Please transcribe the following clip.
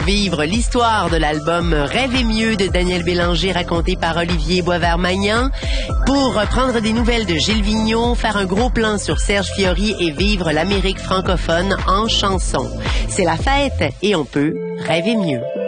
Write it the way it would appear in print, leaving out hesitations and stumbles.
Vivre l'histoire de l'album Rêver mieux de Daniel Bélanger raconté par Olivier Boisvert-Magnan, pour prendre des nouvelles de Gilles Vigneault, faire un gros plan sur Serge Fiori et vivre l'Amérique francophone en chanson. C'est la fête et on peut rêver mieux.